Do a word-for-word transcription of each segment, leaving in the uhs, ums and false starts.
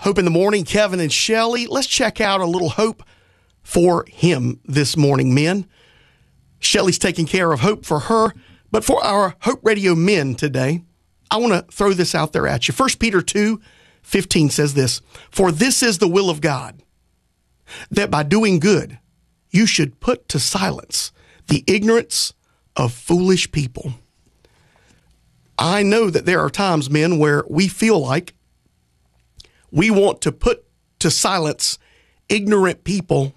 Hope in the Morning, Kevin and Shelley. Let's check out a little hope for him this morning, men. Shelley's taking care of hope for her, but for our Hope Radio men today, I want to throw this out there at you. First Peter two fifteen says this, "For this is the will of God, that by doing good, you should put to silence the ignorance of foolish people." I know that there are times, men, where we feel like we want to put to silence ignorant people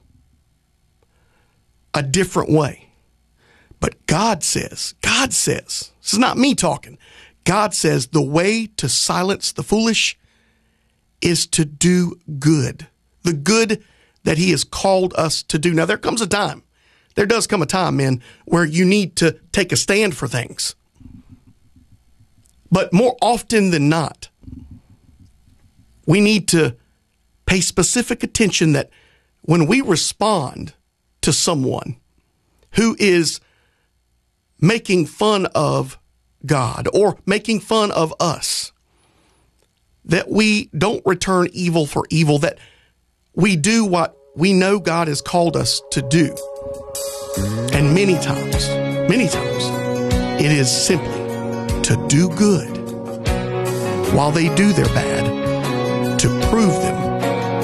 a different way. But God says, God says, this is not me talking, God says the way to silence the foolish is to do good, the good that he has called us to do. Now, there comes a time, there does come a time, men, where you need to take a stand for things. But more often than not, we need to pay specific attention that when we respond to someone who is making fun of God or making fun of us, that we don't return evil for evil, that we do what we know God has called us to do. And many times, many times, it is simply to do good while they do their bad, to prove them